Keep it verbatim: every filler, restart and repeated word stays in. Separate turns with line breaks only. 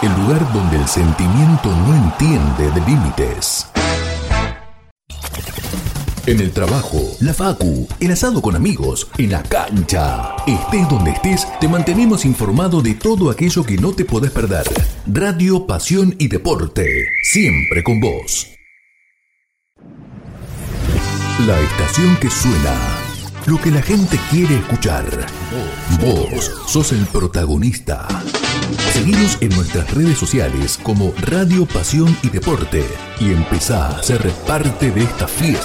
el lugar donde el sentimiento no entiende de límites. En el trabajo, la facu, el asado con amigos, en la cancha. Estés donde estés, te mantenemos informado de todo aquello que no te podés perder. Radio, pasión y deporte, siempre con vos. La estación que suena, lo que la gente quiere escuchar. Vos sos el protagonista. Seguinos en nuestras redes sociales como Radio, Pasión y Deporte y empezá a ser parte de esta fiesta.